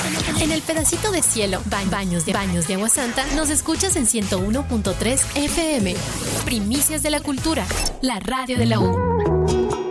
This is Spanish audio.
En el pedacito de cielo, baños de agua santa, nos escuchas en 101.3 FM. Primicias de la cultura, la radio de la U.